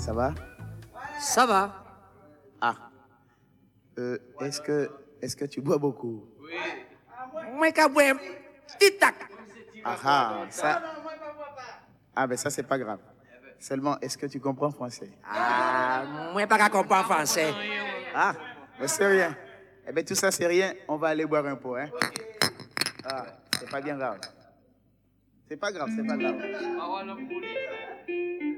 Ça va? Ça va. Ah. Est-ce que tu bois beaucoup? Oui. Moi, qu'à boire, petit tac. Ah ah, ça. Ah, ben ça, c'est pas grave. Seulement, est-ce que tu comprends français? Ah, moi, pas qu'à comprendre français. Ah, ben c'est rien. Eh bien, tout ça, c'est rien. On va aller boire un pot, hein? Ah, c'est pas bien grave. C'est pas grave, c'est pas grave.